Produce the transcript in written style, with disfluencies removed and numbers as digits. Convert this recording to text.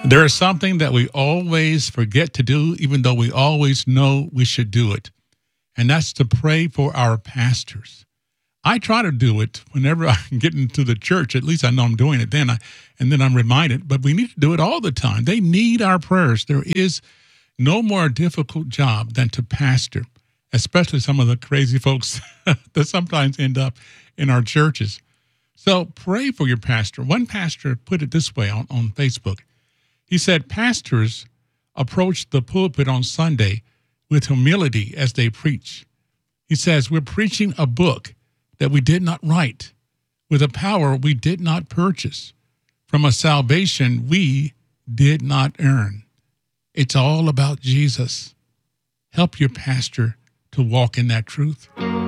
There is something that we always forget to do, even though we always know we should do it, and that's to pray for our pastors. I try to do it whenever I get into the church. At least I know I'm doing it then, and then I'm reminded. But we need to do it all the time. They need our prayers. There is no more difficult job than to pastor, especially some of the crazy folks that sometimes end up in our churches. So pray for your pastor. One pastor put it this way on Facebook. He said, pastors approach the pulpit on Sunday with humility as they preach. He says, we're preaching a book that we did not write, with a power we did not purchase, from a salvation we did not earn. It's all about Jesus. Help your pastor to walk in that truth.